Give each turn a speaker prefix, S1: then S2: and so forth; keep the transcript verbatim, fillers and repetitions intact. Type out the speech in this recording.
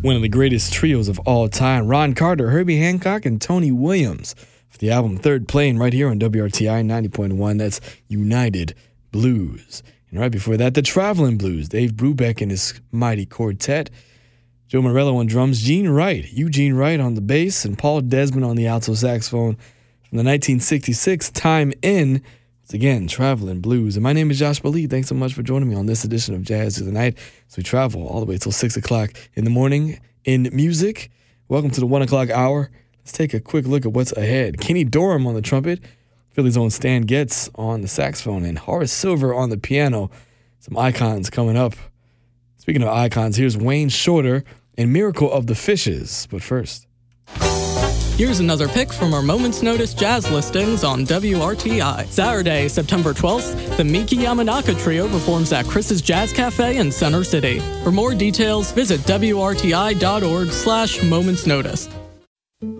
S1: one of the greatest trios of all time, Ron Carter, Herbie Hancock, and Tony Williams. For the album Third Plane right here on W R T I ninety point one, that's United Blues. And right before that, the Traveling Blues, Dave Brubeck and his mighty quartet. Joe Morello on drums, Gene Wright, Eugene Wright on the bass, and Paul Desmond on the alto saxophone from the nineteen sixty-six Time In. Once again, Traveling Blues. And my name is Josh Bali. Thanks so much for joining me on this edition of Jazz Through the Night as we travel all the way till six o'clock in the morning in music. Welcome to the one o'clock hour. Let's take a quick look at what's ahead. Kenny Dorham on the trumpet, Philly's own Stan Getz on the saxophone, and Horace Silver on the piano. Some icons coming up. Speaking of icons, here's Wayne Shorter and Miracle of the Fishes. But first,
S2: here's another pick from our Moment's Notice jazz listings on W R T I. Saturday, September twelfth, the Miki Yamanaka Trio performs at Chris's Jazz Cafe in Center City. For more details, visit W R T I dot org slash Moment's Notice.